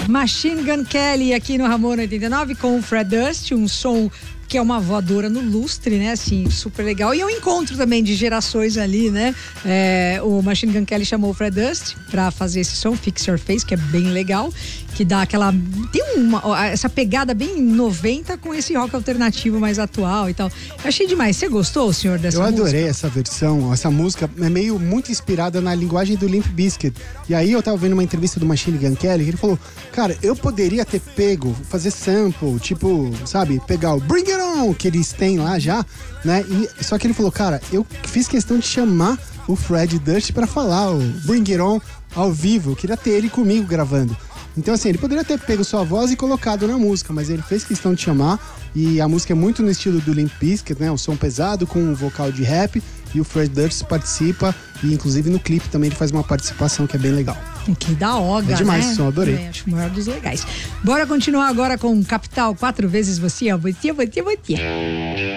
Machine Gun Kelly aqui no Ramona 89 com o Fred Durst, um som que é uma voadora no lustre, né? Assim, super legal. E é um encontro também de gerações ali, né? O Machine Gun Kelly chamou o Fred Durst pra fazer esse som, Fix Your Face, que é bem legal, que dá aquela... Tem essa pegada bem 90 com esse rock alternativo mais atual e tal. Eu achei demais. Você gostou, senhor, dessa música? Eu adorei essa versão. Essa música é meio muito inspirada na linguagem do Limp Bizkit. E aí eu tava vendo uma entrevista do Machine Gun Kelly, que ele falou, cara, eu poderia ter pego, fazer sample, tipo, sabe, pegar o Bring It On, que eles têm lá já, né? Só que ele falou, cara, eu fiz questão de chamar o Fred Durst pra falar o Bring It On ao vivo. Eu queria ter ele comigo gravando. Então, assim, ele poderia ter pego sua voz e colocado na música, mas ele fez questão de chamar, e a música é muito no estilo do Limp Bizkit, né? Um som pesado com um vocal de rap, e o Fred Durst participa, e inclusive no clipe também ele faz uma participação que é bem legal. Que da hora, é demais, né? Som, adorei. Acho o maior dos legais. Bora continuar agora com Capital, 4 vezes você.